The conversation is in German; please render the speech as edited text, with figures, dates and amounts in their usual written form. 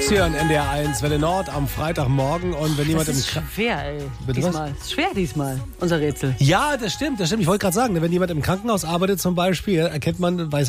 hier an NDR 1, Welle Nord am Freitagmorgen. Und wenn jemand Das ist schwer, ey. Bitte diesmal. Ist schwer diesmal, unser Rätsel. Ja, das stimmt. Ich wollte gerade sagen, wenn jemand im Krankenhaus arbeitet zum Beispiel, erkennt man, weiß